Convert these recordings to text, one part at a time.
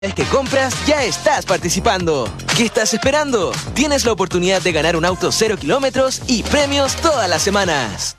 Es que compras, ya estás participando. ¿Qué estás esperando? Tienes la oportunidad de ganar un auto 0 kilómetros y premios todas las semanas.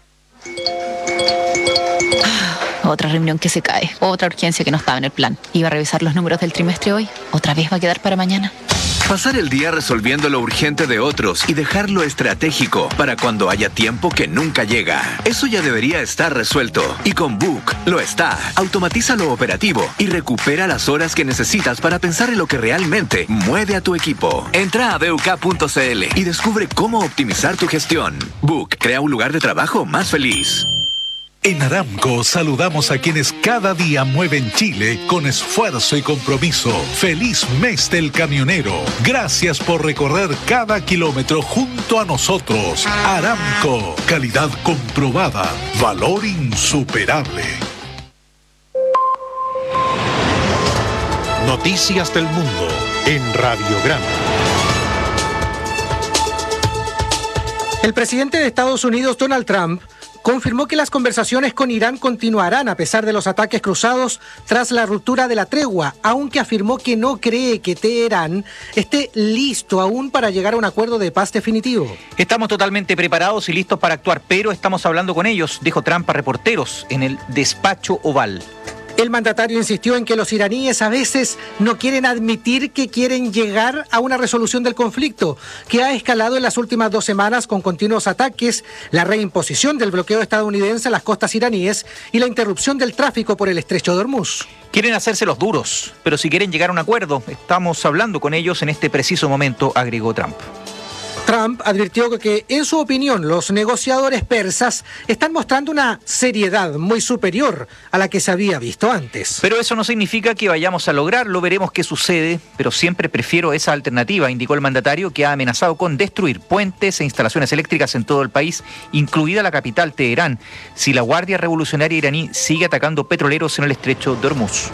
Otra reunión que se cae, otra urgencia que no estaba en el plan. Iba a revisar los números del trimestre hoy, otra vez va a quedar para mañana. Pasar el día resolviendo lo urgente de otros y dejar lo estratégico para cuando haya tiempo que nunca llega. Eso ya debería estar resuelto. Y con Book lo está. Automatiza lo operativo y recupera las horas que necesitas para pensar en lo que realmente mueve a tu equipo. Entra a BUK.cl y descubre cómo optimizar tu gestión. Book crea un lugar de trabajo más feliz. En Aramco saludamos a quienes cada día mueven Chile con esfuerzo y compromiso. ¡Feliz mes del camionero! Gracias por recorrer cada kilómetro junto a nosotros. Aramco, calidad comprobada, valor insuperable. Noticias del mundo en Radiograma. El presidente de Estados Unidos, Donald Trump, confirmó que las conversaciones con Irán continuarán a pesar de los ataques cruzados tras la ruptura de la tregua, aunque afirmó que no cree que Teherán esté listo aún para llegar a un acuerdo de paz definitivo. Estamos totalmente preparados y listos para actuar, pero estamos hablando con ellos, dijo Trump a reporteros en el despacho Oval. El mandatario insistió en que los iraníes a veces no quieren admitir que quieren llegar a una resolución del conflicto, que ha escalado en las últimas 2 semanas con continuos ataques, la reimposición del bloqueo estadounidense a las costas iraníes y la interrupción del tráfico por el estrecho de Hormuz. Quieren hacerse los duros, pero si quieren llegar a un acuerdo, estamos hablando con ellos en este preciso momento, agregó Trump. Trump advirtió que, en su opinión, los negociadores persas están mostrando una seriedad muy superior a la que se había visto antes. Pero eso no significa que vayamos a lograrlo, veremos qué sucede, pero siempre prefiero esa alternativa, indicó el mandatario, que ha amenazado con destruir puentes e instalaciones eléctricas en todo el país, incluida la capital, Teherán, si la Guardia Revolucionaria iraní sigue atacando petroleros en el estrecho de Hormuz.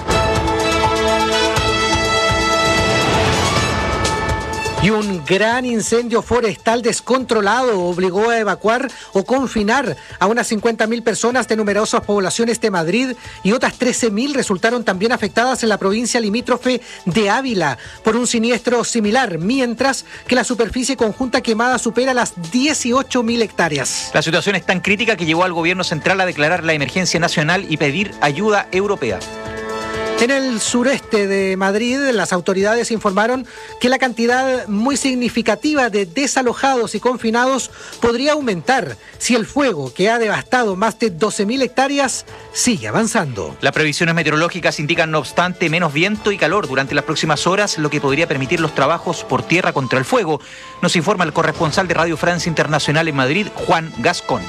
Y un gran incendio forestal descontrolado obligó a evacuar o confinar a unas 50.000 personas de numerosas poblaciones de Madrid y otras 13.000 resultaron también afectadas en la provincia limítrofe de Ávila por un siniestro similar, mientras que la superficie conjunta quemada supera las 18.000 hectáreas. La situación es tan crítica que llevó al gobierno central a declarar la emergencia nacional y pedir ayuda europea. En el sureste de Madrid, las autoridades informaron que la cantidad muy significativa de desalojados y confinados podría aumentar si el fuego, que ha devastado más de 12.000 hectáreas, sigue avanzando. Las previsiones meteorológicas indican, no obstante, menos viento y calor durante las próximas horas, lo que podría permitir los trabajos por tierra contra el fuego. Nos informa el corresponsal de Radio Francia Internacional en Madrid, Juan Gascón.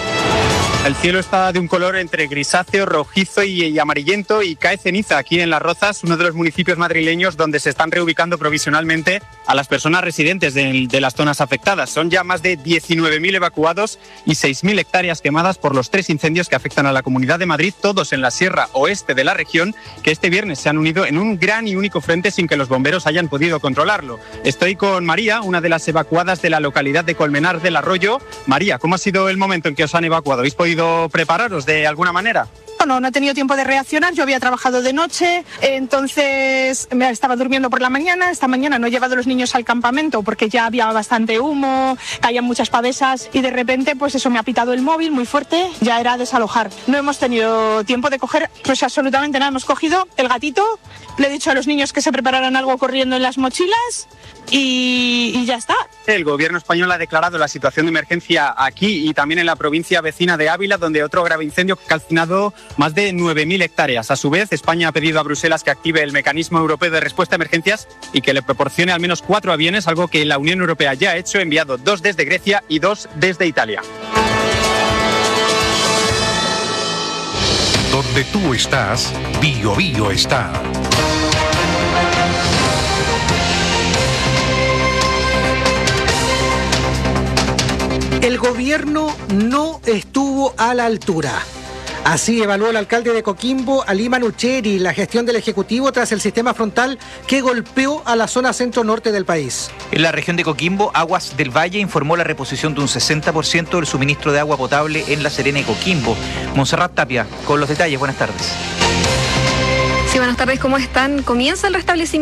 El cielo está de un color entre grisáceo, rojizo y amarillento y cae ceniza aquí en Las Rozas, uno de los municipios madrileños donde se están reubicando provisionalmente a las personas residentes de las zonas afectadas. Son ya más de 19.000 evacuados y 6.000 hectáreas quemadas por los 3 incendios que afectan a la Comunidad de Madrid, todos en la sierra oeste de la región, que este viernes se han unido en un gran y único frente sin que los bomberos hayan podido controlarlo. Estoy con María, una de las evacuadas de la localidad de Colmenar del Arroyo. María, ¿cómo ha sido el momento en que os han evacuado? ¿Habéis podido prepararos de alguna manera? No he tenido tiempo de reaccionar, yo había trabajado de noche, entonces me estaba durmiendo por la mañana. Esta mañana no he llevado a los niños al campamento porque ya había bastante humo, caían muchas pavesas y de repente pues eso me ha pitado el móvil muy fuerte, ya era desalojar. No hemos tenido tiempo de coger pues absolutamente nada, hemos cogido el gatito, le he dicho a los niños que se prepararan algo corriendo en las mochilas y ya está. El gobierno español ha declarado la situación de emergencia aquí y también en la provincia vecina de Ávila, donde otro grave incendio ha calcinado más de 9.000 hectáreas. A su vez, España ha pedido a Bruselas que active el mecanismo europeo de respuesta a emergencias y que le proporcione al menos 4 aviones, algo que la Unión Europea ya ha hecho, enviado 2 desde Grecia y 2 desde Italia. Donde tú estás, Bío Bío está. El gobierno no estuvo a la altura. Así evaluó el alcalde de Coquimbo, Ali Manucheri, la gestión del Ejecutivo tras el sistema frontal que golpeó a la zona centro-norte del país. En la región de Coquimbo, Aguas del Valle informó la reposición de un 60% del suministro de agua potable en La Serena y Coquimbo. Montserrat Tapia, con los detalles. Buenas tardes. Sí, buenas buenas tardes, ¿cómo están? Comienza el restablecimiento